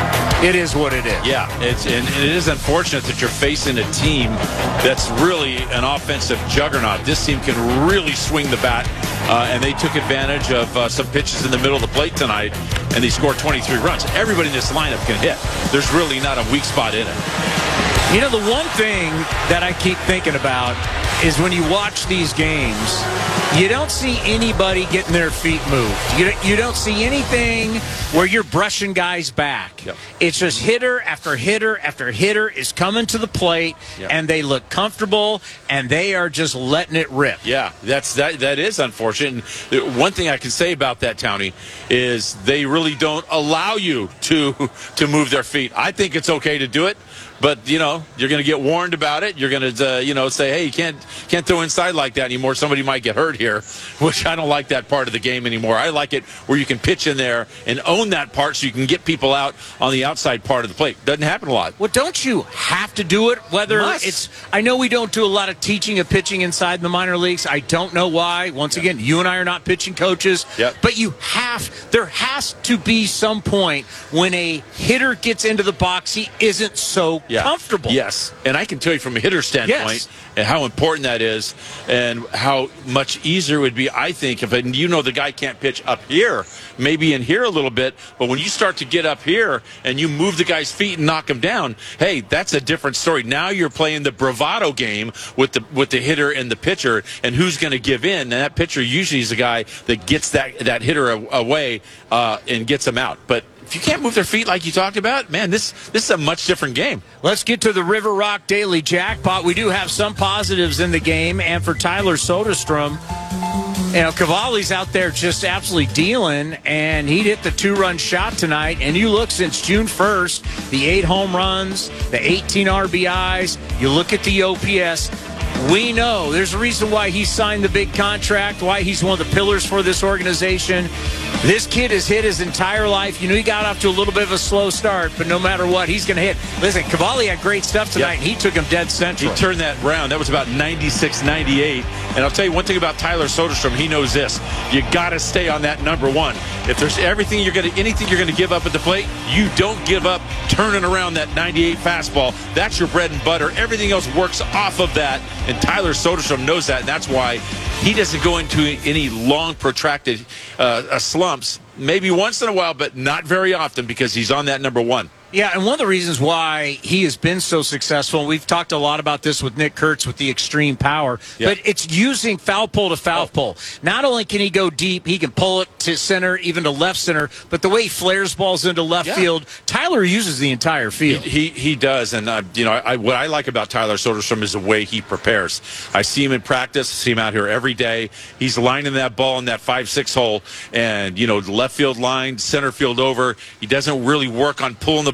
it is what it is.
Yeah, it's and it is unfortunate that you're facing a team that's really an offensive juggernaut. This team can really swing the bat, uh, and they took advantage of uh, some pitches in the middle of the plate tonight, and they scored twenty-three runs. Everybody in this lineup can hit. There's really not a weak spot in it.
You know, the one thing that I keep thinking about is when you watch these games, you don't see anybody getting their feet moved. You, you don't see anything where you're brushing guys back.
Yep.
It's just hitter after hitter after hitter is coming to the plate,
Yep.
and they look comfortable, and they are just letting it rip.
Yeah, that's that. That is unfortunate. And one thing I can say about that, Townie, is they really don't allow you to to move their feet. I think it's okay to do it. But, you know, you're going to get warned about it. You're going to, uh, you know, say, hey, you can't can't throw inside like that anymore. Somebody might get hurt here, which I don't like that part of the game anymore. I like it where you can pitch in there and own that part so you can get people out on the outside part of the plate. Doesn't happen a lot.
Well, don't you have to do it? Whether
Must.
it's, I know we don't do a lot of teaching of pitching inside the minor leagues. I don't know why. Once
Yep.
again, you and I are not pitching coaches.
Yep.
But you have, there has to be some point when a hitter gets into the box, he isn't so
Yeah.
comfortable.
Yes, and I can tell you from a hitter standpoint
Yes.
and how important that is, and how much easier it would be, I think, if and you know the guy can't pitch up here, maybe in here a little bit, but when you start to get up here and you move the guy's feet and knock him down, hey, that's a different story. Now you're playing the bravado game with the with the hitter and the pitcher, and who's going to give in? And that pitcher usually is the guy that gets that that hitter away uh, and gets him out, but. If you can't move their feet like you talked about, man, this this is a much different game.
Let's get to the River Rock Daily Jackpot. We do have some positives in the game, and for Tyler Soderstrom, you know, Cavalli's out there just absolutely dealing, and he hit the two-run shot tonight. And you look since June first, the eight home runs, the eighteen R B Is, you look at the O P S, we know there's a reason why he signed the big contract, why he's one of the pillars for this organization. This kid has hit his entire life. You know, he got off to a little bit of a slow start, but no matter what, he's going to hit. Listen, Cavalli had great stuff tonight,
Yep.
and he took him dead central.
He turned that round. That was about ninety-six ninety-eight. And I'll tell you one thing about Tyler Soderstrom. He knows this. You got to stay on that number one. If there's everything you're going to, anything you're going to give up at the plate, you don't give up turning around that ninety-eight fastball. That's your bread and butter. Everything else works off of that. And Tyler Soderstrom knows that. And that's why he doesn't go into any long, protracted uh, slumps. Maybe once in a while, but not very often because he's on that number one.
Yeah, and one of the reasons why he has been so successful, we've talked a lot about this with Nick Kurtz with the extreme power,
Yeah.
but it's using foul pole to foul pole. Not only can he go deep, he can pull it to center, even to left center, but the way he flares balls into left
Yeah.
field, Tyler uses the entire field.
He he, he does, and uh, you know I, what I like about Tyler Soderstrom is the way he prepares. I see him in practice, see him out here every day. He's lining that ball in that five six hole, and you know left field line, center field over. He doesn't really work on pulling the ball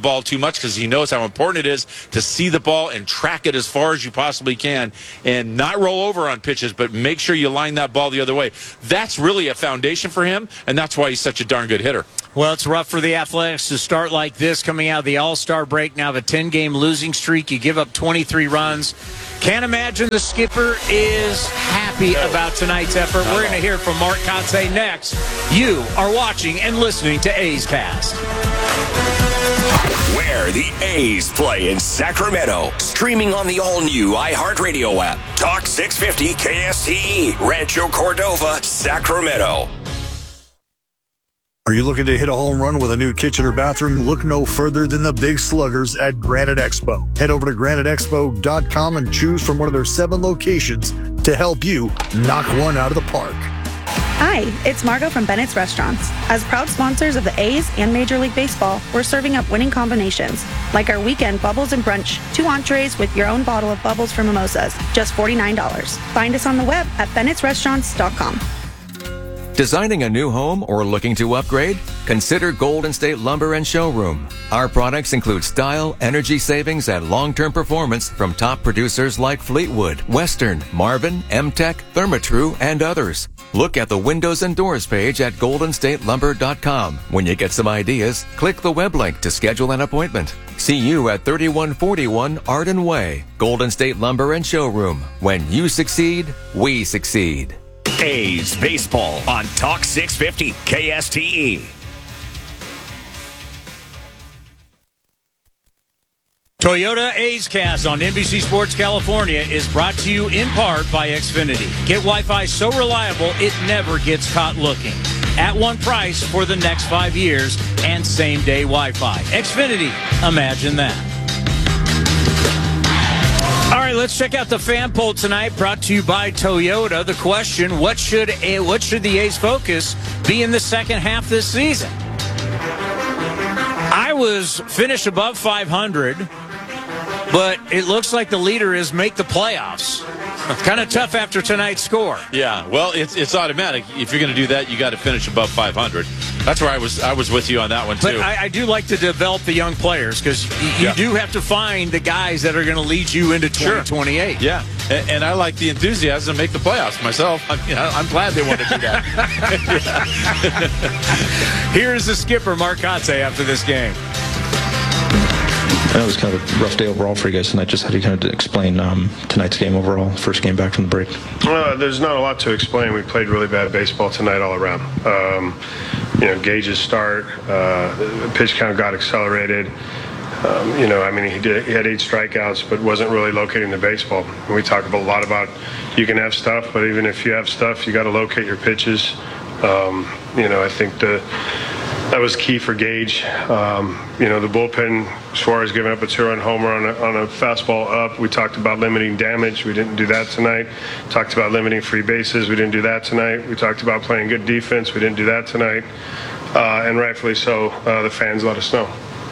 ball too much because he knows how important it is to see the ball and track it as far as you possibly can and not roll over on pitches, but make sure you line that ball the other way. That's really a foundation for him, and that's why he's such a darn good hitter.
Well, it's rough for the Athletics to start like this coming out of the All-Star break. Now the ten-game losing streak. You give up twenty-three runs. Can't imagine the skipper is happy about tonight's effort. We're going to hear from Mark Kotsay next. You are watching and listening to A's Cast.
Where the A's play in Sacramento. Streaming on the all-new iHeartRadio app. Talk six fifty K S T E. Rancho Cordova, Sacramento.
Are you looking to hit a home run with a new kitchen or bathroom? Look no further than the big sluggers at Granite Expo. Head over to granite expo dot com and choose from one of their seven locations to help you knock one out of the park.
Hi, it's Margot from Bennett's Restaurants. As proud sponsors of the A's and Major League Baseball, we're serving up winning combinations, like our weekend Bubbles and Brunch, two entrees with your own bottle of bubbles for mimosas, just forty-nine dollars. Find us on the web at bennetts restaurants dot com.
Designing a new home or looking to upgrade? Consider Golden State Lumber and Showroom. Our products include style, energy savings, and long-term performance from top producers like Fleetwood, Western, Marvin, M-Tech, Therma-Tru, and others. Look at the windows and doors page at golden state lumber dot com. When you get some ideas, click the web link to schedule an appointment. See you at thirty-one forty-one Arden Way. Golden State Lumber and Showroom. When you succeed, we succeed.
A's baseball on Talk six fifty K S T E.
Toyota A's Cast on N B C Sports California is brought to you in part by Xfinity. Get Wi-Fi so reliable it never gets caught looking. At one price for the next five years and same-day Wi-Fi. Xfinity, imagine that. All right, let's check out the fan poll tonight, brought to you by Toyota. The question, what should what should the A's focus be in the second half this season? I was finished above five hundred, but it looks like the leader is make the playoffs. Kind of tough after tonight's score.
Yeah, well, it's it's automatic. If you're going to do that, you got to finish above five hundred. That's where I was I was with you on that one, too.
But I, I do like to develop the young players because you yeah. do have to find the guys that are going to lead you into twenty twenty-eight.
Sure. Yeah, and, and I like the enthusiasm to make the playoffs myself. I'm, you know, I'm glad they want to do that.
Here's the skipper, Mark Kotsay, after this game.
I know it was kind of a rough day overall for you guys tonight. Just how do you kind of explain um, tonight's game overall, first game back from the break?
Uh, there's not a lot to explain. We played really bad baseball tonight all around. Um, you know, Gage's start, uh, the pitch count got accelerated. Um, you know, I mean, he did. He had eight strikeouts, but wasn't really locating the baseball. And we talk about, a lot about you can have stuff, but even if you have stuff, you got to locate your pitches. Um, you know, I think the that was key for Gage. Um, you know, the bullpen, Suarez giving up a two-run homer on a, on a fastball up. We talked about limiting damage. We didn't do that tonight. Talked about limiting free bases. We didn't do that tonight. We talked about playing good defense. We didn't do that tonight. Uh, and rightfully so, uh, the fans let us know.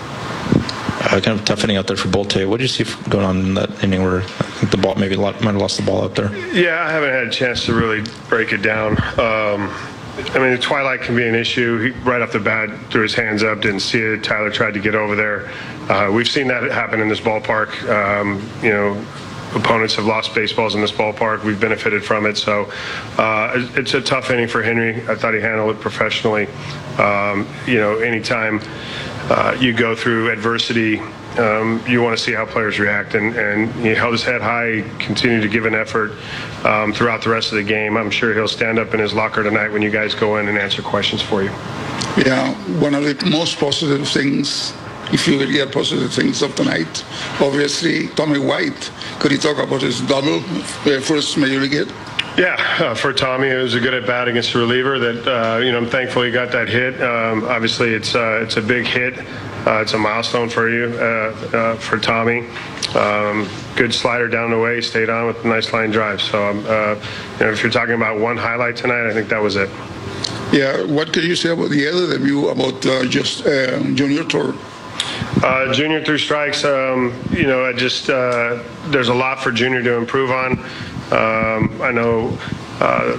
Uh, kind of tough inning out there for Bolte. What did you see going on in that inning where I think the ball maybe might have lost the ball out there?
Yeah, I haven't had a chance to really break it down. Um, I mean, the twilight can be an issue. He, right off the bat, threw his hands up, didn't see it. Tyler tried to get over there. Uh, we've seen that happen in this ballpark. Um, you know, opponents have lost baseballs in this ballpark. We've benefited from it. So uh, it's a tough inning for Henry. I thought he handled it professionally. Um, you know, anytime uh, you go through adversity, Um, you want to see how players react, and, and he held his head high, continued to give an effort um, throughout the rest of the game. I'm sure he'll stand up in his locker tonight when you guys go in and answer questions for you.
Yeah, one of the most positive things, if you will get positive things of tonight, obviously Tommy White. Could you talk about his double uh, first major league hit?
Yeah, uh, for Tommy, it was a good at bat against a reliever that, uh, you know, I'm thankful he got that hit. Um, obviously, it's uh, it's a big hit. Uh, it's a milestone for you, uh, uh, for Tommy. Um, good slider down the way, stayed on with a nice line drive. So, um, uh, you know, if you're talking about one highlight tonight, I think that was it.
Yeah, what could you say about the other review about uh, just uh, Junior Tour?
Uh, Junior threw strikes. Um, you know, I just uh, there's a lot for Junior to improve on. Um, I know uh,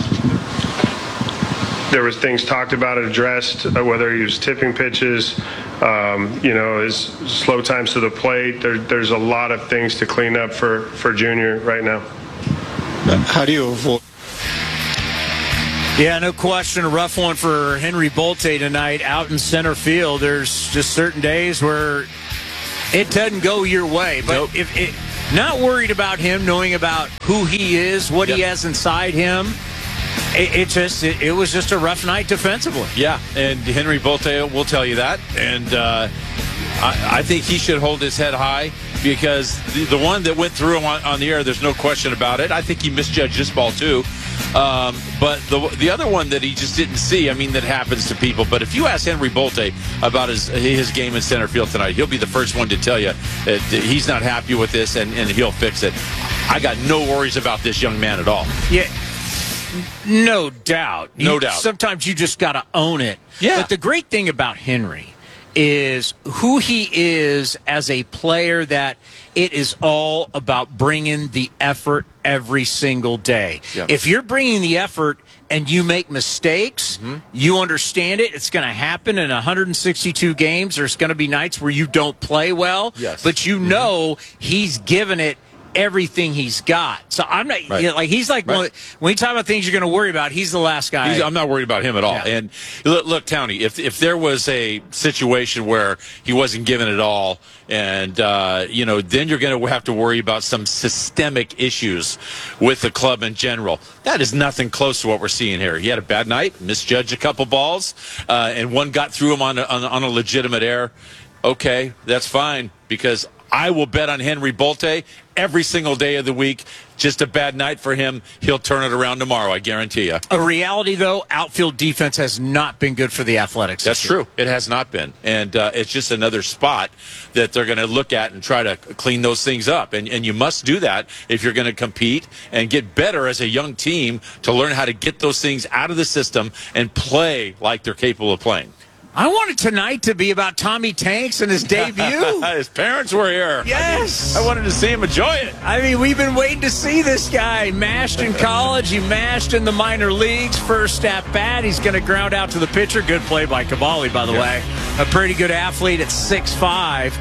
there was things talked about, addressed, uh, whether he was tipping pitches, Um, you know, his slow times to the plate. There, there's a lot of things to clean up for, for Junior right now.
How do you avoid?
Yeah, no question. A rough one for Henry Bolte tonight out in center field. There's just certain days where it doesn't go your way. But nope. if it, not worried about him, knowing about who he is, what yep. he has inside him. It, it just it, it was just a rough night defensively.
Yeah, and Henry Bolte will tell you that. And uh, I, I think he should hold his head high because the, the one that went through him on, on the air, there's no question about it. I think he misjudged this ball too. Um, but the the other one that he just didn't see, I mean, that happens to people. But if you ask Henry Bolte about his his game in center field tonight, he'll be the first one to tell you that he's not happy with this and, and he'll fix it. I got no worries about this young man at all.
Yeah. No doubt.
No
you,
doubt.
Sometimes you just got to own it.
Yeah.
But the great thing about Henry is who he is as a player, that it is all about bringing the effort every single day.
Yeah.
If you're bringing the effort and you make mistakes, mm-hmm. you understand it. It's going to happen in one hundred sixty-two games. There's going to be nights where you don't play well.
Yes.
But you know he's given it everything he's got. So I'm not right. you know, like he's like right. when, when you talk about things you're going to worry about, he's the last guy.
He's, I'm not worried about him at all. Yeah. And look, look, Townie, if if there was a situation where he wasn't given it all, and uh, you know, then you're going to have to worry about some systemic issues with the club in general. That is nothing close to what we're seeing here. He had a bad night, misjudged a couple balls, uh, and one got through him on a, on, on a legitimate error. Okay, that's fine, because I will bet on Henry Bolte every single day of the week. Just a bad night for him. He'll turn it around tomorrow, I guarantee you.
A reality, though, outfield defense has not been good for the Athletics.
That's true. It has not been. And uh, it's just another spot that they're going to look at and try to clean those things up. And, and you must do that if you're going to compete and get better as a young team, to learn how to get those things out of the system and play like they're capable of playing.
I wanted tonight to be about Tommy Tanks and his debut.
His parents were here.
Yes.
I wanted to see him enjoy it.
I mean, we've been waiting to see this guy. Mashed in college. He mashed in the minor leagues. First at bat, he's going to ground out to the pitcher. Good play by Cavalli, by the yeah. way. A pretty good athlete at six five.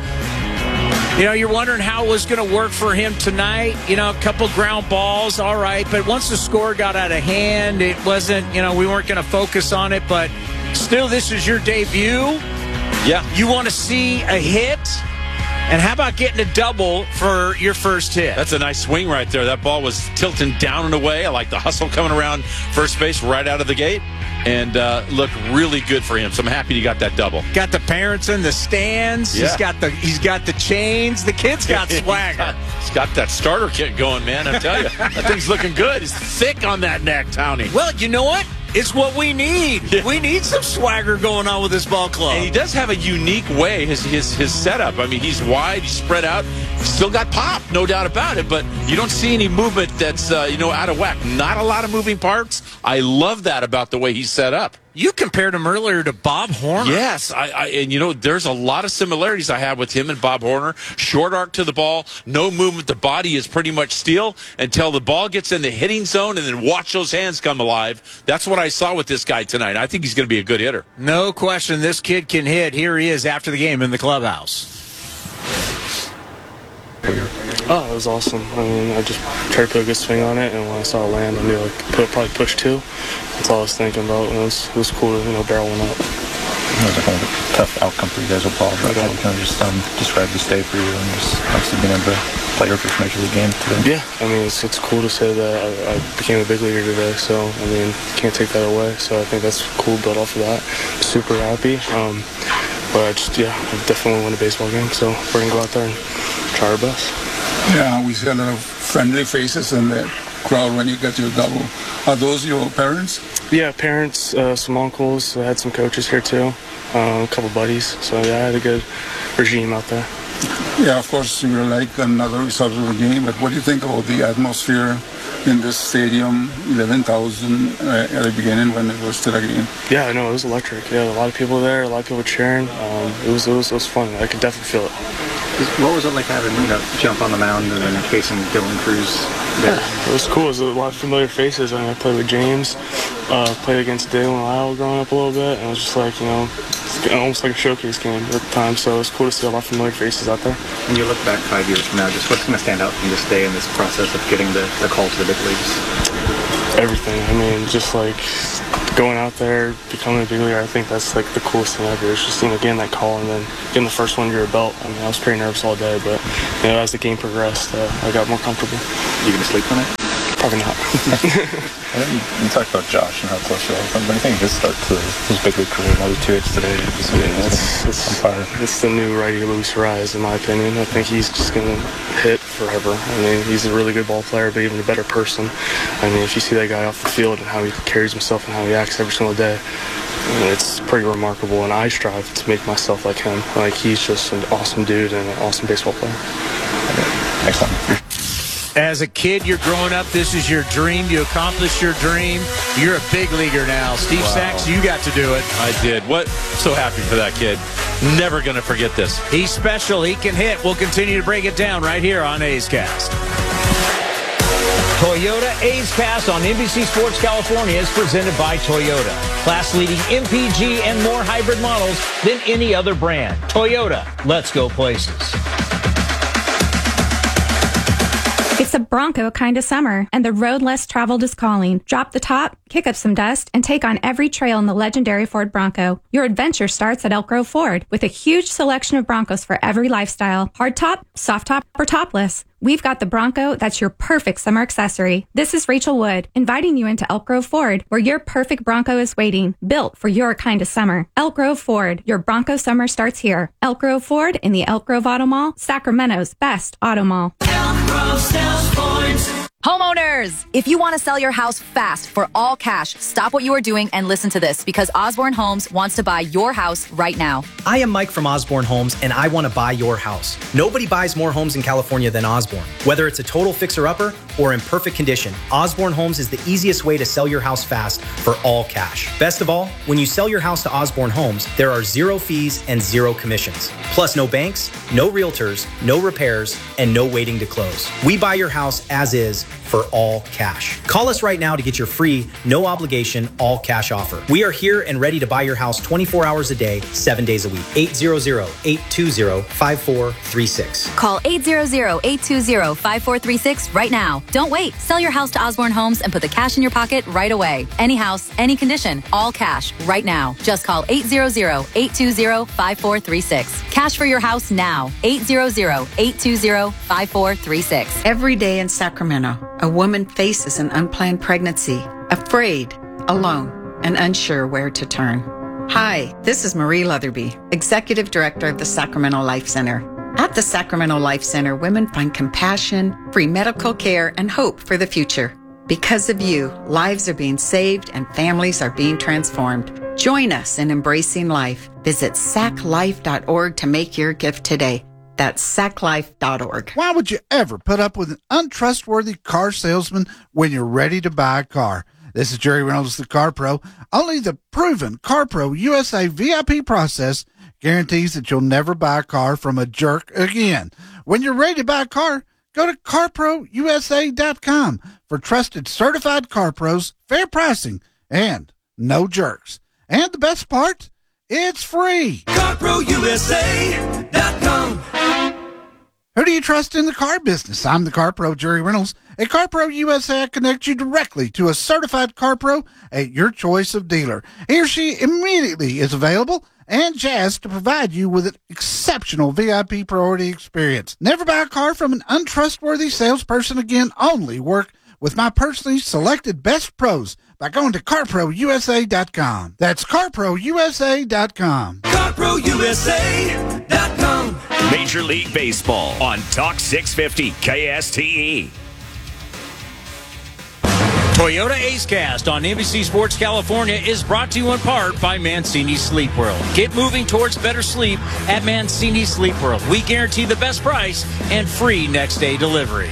You know, you're wondering how it was going to work for him tonight. You know, a couple ground balls, all right. But once the score got out of hand, it wasn't, you know, we weren't going to focus on it. But still, this is your debut.
Yeah.
You want to see a hit? And how about getting a double for your first hit?
That's a nice swing right there. That ball was tilting down and away. I like the hustle coming around first base right out of the gate. And uh, looked really good for him. So I'm happy he got that double.
Got the parents in the stands.
Yeah.
He's got the he's got the chains. The kid's got swagger.
he's, got, he's got that starter kit going, man. I tell you, that thing's looking good. It's thick on that neck, Townie.
Well, you know what? It's what we need. Yeah. We need some swagger going on with this ball club.
And he does have a unique way, his his his setup. I mean, he's wide, he's spread out. He's still got pop, no doubt about it. But you don't see any movement that's uh, you know out of whack. Not a lot of moving parts. I love that about the way he's set up.
You compared him earlier to Bob Horner.
Yes, I, I, and you know, there's a lot of similarities I have with him and Bob Horner. Short arc to the ball, no movement. The body is pretty much steel until the ball gets in the hitting zone, and then watch those hands come alive. That's what I saw with this guy tonight. I think he's going to be a good hitter.
No question, this kid can hit. Here he is after the game in the clubhouse.
Oh, it was awesome. I mean, I just tried to put a good swing on it, and when I saw it land, I knew I could put, probably push two. That's all I was thinking about. And it was, it was cool to, you know, barrel one up.
It was a kind of a tough outcome for you guys overall, but how do you kind of just um, describe this day for you and just obviously being able to play your first major league game today?
Yeah, I mean, it's, it's cool to say that I, I became a big leaguer today, so, I mean, can't take that away. So I think that's cool, build off of that. Super happy. Um, but I just, yeah, I definitely want to win a baseball game, so we're going to go out there and try our best.
Yeah, we see a lot of friendly faces in the crowd when you get your double. Are those your parents?
Yeah, parents, uh, some uncles. I had some coaches here too, uh, a couple buddies. So yeah, I had a good regime out there.
Yeah, of course, you were like another result of the game, but what do you think about the atmosphere in this stadium, eleven thousand uh, at the beginning when it was still a game?
Yeah, I know, it was electric. Yeah, a lot of people there, a lot of people cheering. Um, it was, it was, it was fun. I could definitely feel it.
What was it like having, you know, jump on the mound and then facing Dylan Cruz?
Yeah, it was cool. It was a lot of familiar faces. I mean, I played with James, uh, played against Dylan Lyle growing up a little bit, and it was just like, you know, almost like a showcase game at the time, so it's cool to see a lot of familiar faces out there.
When you look back five years from now, just what's going to stand out from this day in this process of getting the, the call to the big leagues?
Everything. I mean, just like going out there, becoming a big leaguer, I think that's like the coolest thing ever. It's just, you know, getting that call and then getting the first one under your belt. I mean, I was pretty nervous all day, but, you know, as the game progressed, uh, I got more comfortable.
You going to sleep on it?
Probably not.
I think you talked about Josh and how close you are with him, but I think his start to his big league career, another two hits today, is
yeah, it's, it's, on fire. It's the new righty Luis Arraez, in my opinion. I think he's just going to hit forever. I mean, he's a really good ball player, but even a better person. I mean, if you see that guy off the field and how he carries himself and how he acts every single day, I mean, it's pretty remarkable, and I strive to make myself like him. Like, he's just an awesome dude and an awesome baseball player.
Excellent.
As a kid, you're growing up, this is your dream. You accomplished your dream. You're a big leaguer now. Steve
Wow.
Sachs, you got to do it.
I did. What? So happy for that kid. Never going to forget this.
He's special. He can hit. We'll continue to break it down right here on A's Cast.
Toyota A's Cast on N B C Sports California is presented by Toyota. Class-leading M P G and more hybrid models than any other brand. Toyota, let's go places.
It's a Bronco kind of summer, and the road less traveled is calling. Drop the top, kick up some dust, and take on every trail in the legendary Ford Bronco. Your adventure starts at Elk Grove Ford, with a huge selection of Broncos for every lifestyle. Hardtop, soft top, or topless. We've got the Bronco that's your perfect summer accessory. This is Rachel Wood, inviting you into Elk Grove Ford, where your perfect Bronco is waiting, built for your kind of summer. Elk Grove Ford, your Bronco summer starts here. Elk Grove Ford in the Elk Grove Auto Mall, Sacramento's best auto mall.
Homeowners, if you want to sell your house fast for all cash, stop what you are doing and listen to this, because Osborne Homes wants to buy your house right now.
I am Mike from Osborne Homes, and I want to buy your house. Nobody buys more homes in California than Osborne. Whether it's a total fixer-upper or in perfect condition, Osborne Homes is the easiest way to sell your house fast for all cash. Best of all, when you sell your house to Osborne Homes, there are zero fees and zero commissions. Plus no banks, no realtors, no repairs, and no waiting to close. We buy your house as is for all cash. Call us right now to get your free, no obligation, all cash offer. We are here and ready to buy your house twenty-four hours a day, seven days a week. eight hundred, eight two zero, five four three six.
Call eight hundred, eight two zero, five four three six right now. Don't wait. Sell your house to Osborne Homes and put the cash in your pocket right away. Any house, any condition, all cash right now. Just call eight hundred, eight two zero, five four three six. Cash for your house now. eight hundred, eight two zero, five four three six.
Every day in Sacramento, a woman faces an unplanned pregnancy, afraid, alone, and unsure where to turn. Hi, this is Marie Leatherby, Executive Director of the Sacramento Life Center. At the Sacramento Life Center, women find compassion, free medical care, and hope for the future. Because of you, lives are being saved and families are being transformed. Join us in embracing life. Visit sac life dot org to make your gift today. That's sac life dot org.
Why would you ever put up with an untrustworthy car salesman when you're ready to buy a car? This is Jerry Reynolds, the Car Pro. Only the proven Car Pro U S A V I P process guarantees that you'll never buy a car from a jerk again. When you're ready to buy a car, go to car pro u s a dot com for trusted certified car pros, fair pricing, and no jerks. And the best part, it's free.
car pro u s a dot com.
Who do you trust in the car business? I'm the Car Pro, Jerry Reynolds. At Car Pro U S A, I connect you directly to a certified car pro at your choice of dealer. He or she immediately is available and jazzed to provide you with an exceptional V I P priority experience. Never buy a car from an untrustworthy salesperson again. Only work with my personally selected best pros by going to car pro u s a dot com. That's car pro u s a dot com.
car pro u s a dot com.
Major League Baseball on Talk six fifty K S T E.
Toyota A's Cast on N B C Sports California is brought to you in part by Mancini Sleep World. Get moving towards better sleep at Mancini Sleep World. We guarantee the best price and free next day delivery.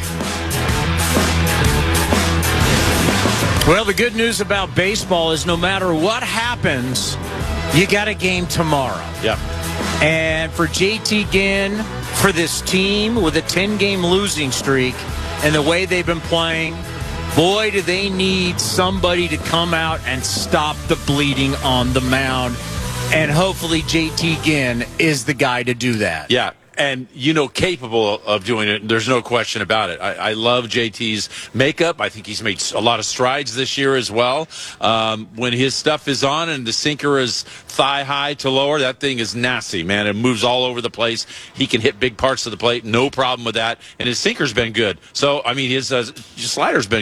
Well, the good news about baseball is no matter what happens, you got a game tomorrow.
Yep.
And for J T Ginn, for this team with a ten-game losing streak and the way they've been playing, boy, do they need somebody to come out and stop the bleeding on the mound. And hopefully J T Ginn is the guy to do that.
Yeah. And, you know, capable of doing it. There's no question about it. I, I love J T's makeup. I think he's made a lot of strides this year as well. Um, when his stuff is on and the sinker is thigh high to lower, that thing is nasty, man. It moves all over the place. He can hit big parts of the plate. No problem with that. And his sinker's been good. So, I mean, his uh, slider's been